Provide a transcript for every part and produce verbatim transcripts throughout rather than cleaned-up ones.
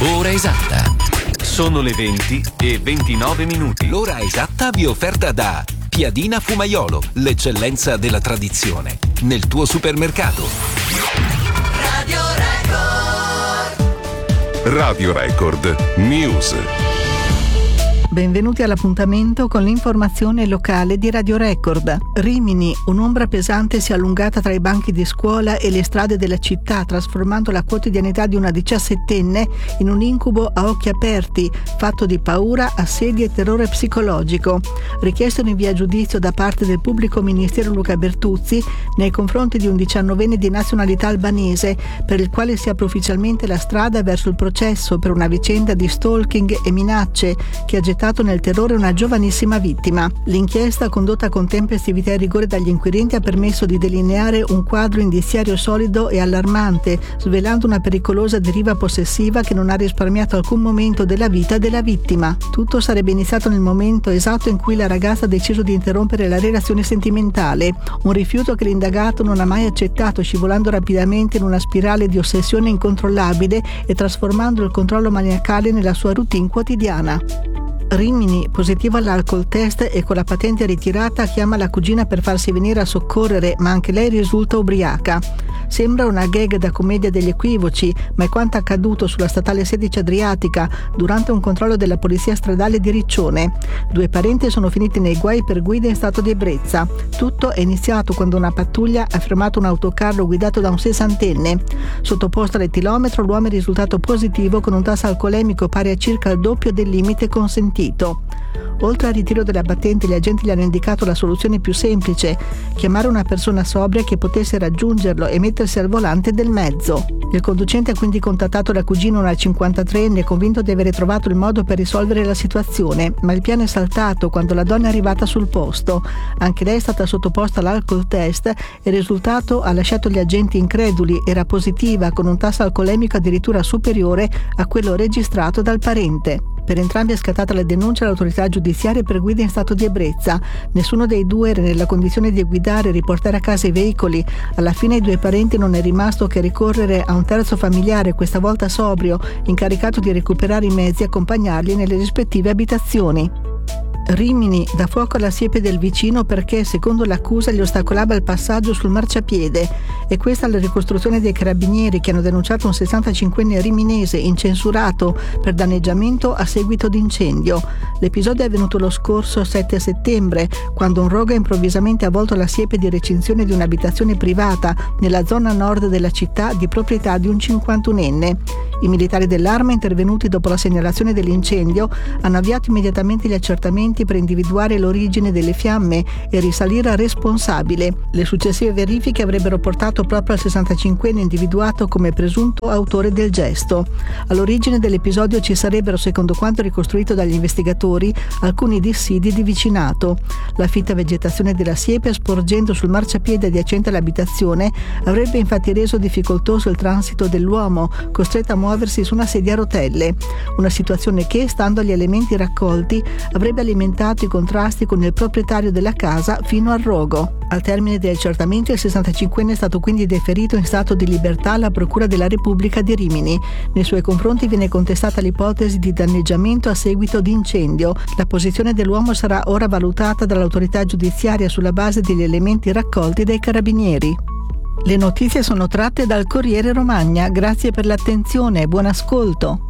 Ora esatta. Sono le venti e ventinove minuti. L'ora esatta vi è offerta da Piadina Fumaiolo, l'eccellenza della tradizione. Nel tuo supermercato. Radio Record. Radio Record News. Benvenuti all'appuntamento con l'informazione locale di Radio Record. Rimini, un'ombra pesante si è allungata tra i banchi di scuola e le strade della città, trasformando la quotidianità di una diciassettenne in un incubo a occhi aperti, fatto di paura, assedi e terrore psicologico. Richiesto in via giudizio da parte del pubblico ministero Luca Bertuzzi nei confronti di un diciannovenne di nazionalità albanese, per il quale si apre ufficialmente la strada verso il processo per una vicenda di stalking e minacce che ha gettato nel terrore una giovanissima vittima. L'inchiesta, condotta con tempestività e rigore dagli inquirenti, ha permesso di delineare un quadro indiziario solido e allarmante, svelando una pericolosa deriva possessiva che non ha risparmiato alcun momento della vita della vittima. Tutto sarebbe iniziato nel momento esatto in cui la ragazza ha deciso di interrompere la relazione sentimentale, un rifiuto che l'indagato non ha mai accettato, scivolando rapidamente in una spirale di ossessione incontrollabile e trasformando il controllo maniacale nella sua routine quotidiana. Rimini, positivo all'alcol test e con la patente ritirata, chiama la cugina per farsi venire a soccorrere, ma anche lei risulta ubriaca. Sembra una gag da commedia degli equivoci, ma è quanto accaduto sulla statale sedici Adriatica durante un controllo della polizia stradale di Riccione. Due parenti sono finiti nei guai per guida in stato di ebbrezza. Tutto è iniziato quando una pattuglia ha fermato un autocarro guidato da un sessantenne. Sottoposto all'etilometro, l'uomo è risultato positivo con un tasso alcolemico pari a circa il doppio del limite consentito. Oltre al ritiro della battente, gli agenti gli hanno indicato la soluzione più semplice: chiamare una persona sobria che potesse raggiungerlo e mettersi al volante del mezzo. Il conducente ha quindi contattato la cugina, una cinquantatreenne, convinto di avere trovato il modo per risolvere la situazione, ma il piano è saltato quando la donna è arrivata sul posto. Anche lei è stata sottoposta all'alcol test e il risultato ha lasciato gli agenti increduli: era positiva, con un tasso alcolemico addirittura superiore a quello registrato dal parente. Per entrambi è scattata la denuncia all'autorità giudiziaria per guida in stato di ebbrezza. Nessuno dei due era nella condizione di guidare e riportare a casa i veicoli. Alla fine ai due parenti non è rimasto che ricorrere a un terzo familiare, questa volta sobrio, incaricato di recuperare i mezzi e accompagnarli nelle rispettive abitazioni. Rimini, da fuoco alla siepe del vicino perché, secondo l'accusa, gli ostacolava il passaggio sul marciapiede. E questa è la ricostruzione dei carabinieri, che hanno denunciato un sessantacinquenne riminese incensurato per danneggiamento a seguito di incendio. L'episodio è avvenuto lo scorso sette settembre, quando un rogo ha improvvisamente avvolto la siepe di recinzione di un'abitazione privata nella zona nord della città, di proprietà di un cinquantunenne. I militari dell'Arma, intervenuti dopo la segnalazione dell'incendio, hanno avviato immediatamente gli accertamenti per individuare l'origine delle fiamme e risalire al responsabile. Le successive verifiche avrebbero portato proprio al sessantacinquenne individuato come presunto autore del gesto. All'origine dell'episodio ci sarebbero, secondo quanto ricostruito dagli investigatori, alcuni dissidi di vicinato. La fitta vegetazione della siepe, sporgendo sul marciapiede adiacente all'abitazione, avrebbe infatti reso difficoltoso il transito dell'uomo, costretto a muoversi su una sedia a rotelle. Una situazione che, stando agli elementi raccolti, avrebbe alimentato i contrasti con il proprietario della casa fino al rogo. Al termine degli accertamenti, il sessantacinquenne è stato quindi deferito in stato di libertà alla Procura della Repubblica di Rimini. Nei suoi confronti viene contestata l'ipotesi di danneggiamento a seguito di incendio. La posizione dell'uomo sarà ora valutata dall'autorità giudiziaria sulla base degli elementi raccolti dai carabinieri. Le notizie sono tratte dal Corriere Romagna. Grazie per l'attenzione e buon ascolto.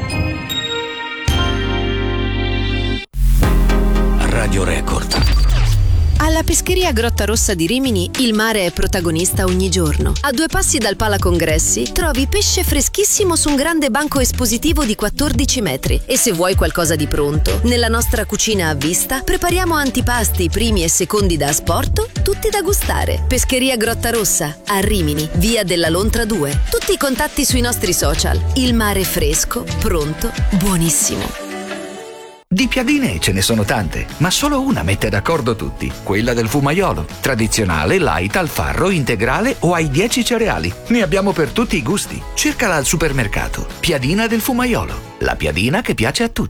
Radio Record. Alla pescheria Grotta Rossa di Rimini il mare è protagonista ogni giorno. A due passi dal Pala Congressi trovi pesce freschissimo su un grande banco espositivo di quattordici metri. E se vuoi qualcosa di pronto, nella nostra cucina a vista prepariamo antipasti, primi e secondi da asporto, tutti da gustare. Pescheria Grotta Rossa a Rimini, via della Lontra due. Tutti i contatti sui nostri social. Il mare fresco, pronto, buonissimo. Di piadine ce ne sono tante, ma solo una mette d'accordo tutti, quella del Fumaiolo. Tradizionale, light, al farro, integrale o ai dieci cereali. Ne abbiamo per tutti i gusti. Cercala al supermercato. Piadina del Fumaiolo, la piadina che piace a tutti.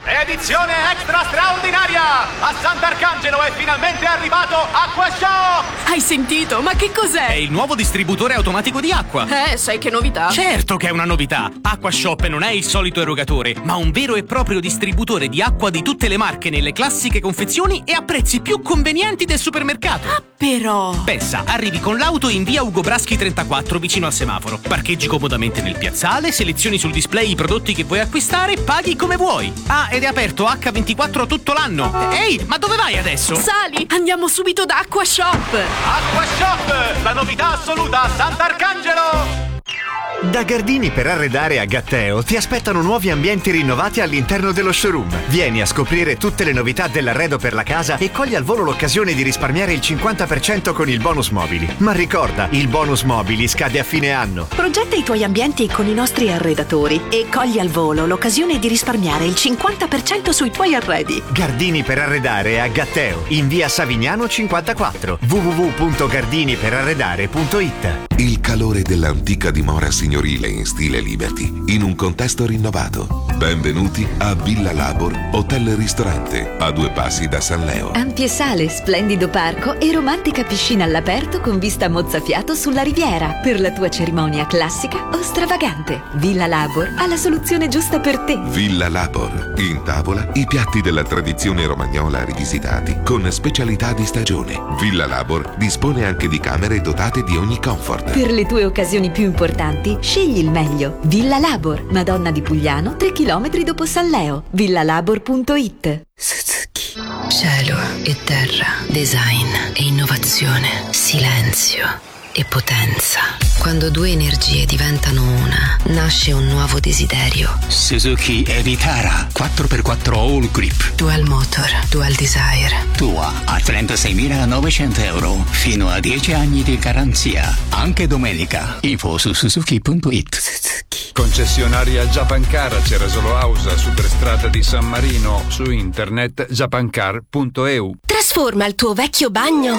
Edizione extra straordinaria! A Sant'Arcangelo è finalmente arrivato AcquaShop! Hai sentito? Ma che cos'è? È il nuovo distributore automatico di acqua. Eh, sai che novità? Certo che è una novità! AcquaShop non è il solito erogatore, ma un vero e proprio distributore di acqua di tutte le marche nelle classiche confezioni e a prezzi più convenienti del supermercato. Ah, però... Pensa, arrivi con l'auto in via Ugo Braschi trentaquattro vicino al semaforo. Parcheggi comodamente nel piazzale, selezioni sul display i prodotti che vuoi acquistare, paghi come vuoi. Ah, ed è aperto acca ventiquattro tutto l'anno. Ehi, ma dove vai adesso? Sali, andiamo subito da AcquaShop. AcquaShop, la novità assoluta a Sant'Arcangelo! Da Gardini per arredare a Gatteo ti aspettano nuovi ambienti rinnovati all'interno dello showroom. Vieni a scoprire tutte le novità dell'arredo per la casa e cogli al volo l'occasione di risparmiare il cinquanta per cento con il bonus mobili. Ma ricorda, il bonus mobili scade a fine anno. Progetta i tuoi ambienti con i nostri arredatori e cogli al volo l'occasione di risparmiare il cinquanta per cento sui tuoi arredi. Gardini per arredare a Gatteo, in via Savignano cinquantaquattro, w w w punto gardini per arredare punto i t. Il calore dell'antica dimora signorile in stile Liberty, in un contesto rinnovato. Benvenuti a Villa Labor, hotel e ristorante, a due passi da San Leo. Ampie sale, splendido parco e romantica piscina all'aperto con vista mozzafiato sulla riviera. Per la tua cerimonia classica o stravagante, Villa Labor ha la soluzione giusta per te. Villa Labor, in tavola i piatti della tradizione romagnola rivisitati con specialità di stagione. Villa Labor dispone anche di camere dotate di ogni comfort. Per le tue occasioni più importanti, scegli il meglio. Villa Labor, Madonna di Pugliano, tre chilometri dopo San Leo. villalabor punto i t. Suzuki. Cielo e terra, design e innovazione, silenzio e potenza. Quando due energie diventano una, nasce un nuovo desiderio. Suzuki Evitara quattro per quattro All Grip. Dual Motor, Dual Desire. Tua a trentaseimilanovecento euro, fino a dieci anni di garanzia. Anche domenica. Info su suzuki punto i t. Suzuki. Concessionaria Japancar, Cerasolo Ausa, Superstrada di San Marino. Su internet japancar punto e u. Trasforma il tuo vecchio bagno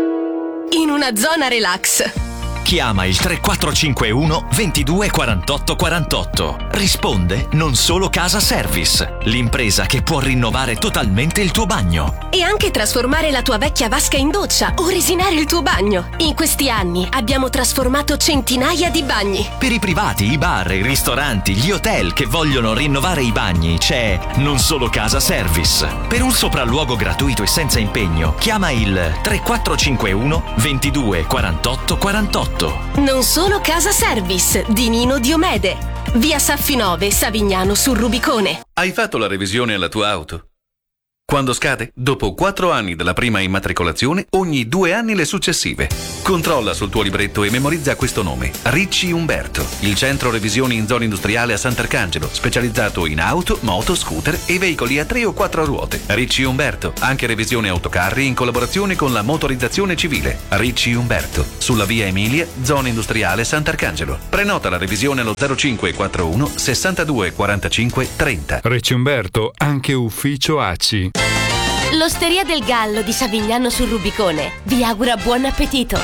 in una zona relax. Chiama il tre quattro cinque uno ventidue quarantotto quarantotto. Risponde Non Solo Casa Service, l'impresa che può rinnovare totalmente il tuo bagno. E anche trasformare la tua vecchia vasca in doccia o resinare il tuo bagno. In questi anni abbiamo trasformato centinaia di bagni. Per i privati, i bar, i ristoranti, gli hotel che vogliono rinnovare i bagni c'è Non Solo Casa Service. Per un sopralluogo gratuito e senza impegno, chiama il tre quattro cinque uno ventidue quarantotto quarantotto. Non Solo Casa Service di Nino Diomede, via Saffinove, Savignano sul Rubicone. Hai fatto la revisione alla tua auto? Quando scade? Dopo quattro anni dalla prima immatricolazione, ogni due anni le successive. Controlla sul tuo libretto e memorizza questo nome: Ricci Umberto, il centro revisioni in zona industriale a Sant'Arcangelo, specializzato in auto, moto, scooter e veicoli a tre o quattro ruote. Ricci Umberto, anche revisione autocarri in collaborazione con la motorizzazione civile. Ricci Umberto, sulla via Emilia, zona industriale Sant'Arcangelo. Prenota la revisione allo zero cinque quattro uno sessantadue quarantacinque trenta. Ricci Umberto, anche ufficio A C I. L'Osteria del Gallo di Savignano sul Rubicone vi augura buon appetito.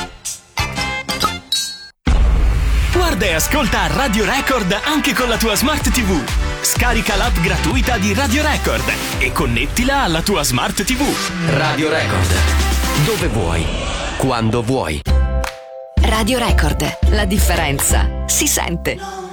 Guarda e ascolta Radio Record anche con la tua Smart tivù. Scarica l'app gratuita di Radio Record e connettila alla tua Smart tivù. Radio Record. Dove vuoi, quando vuoi. Radio Record. La differenza si sente.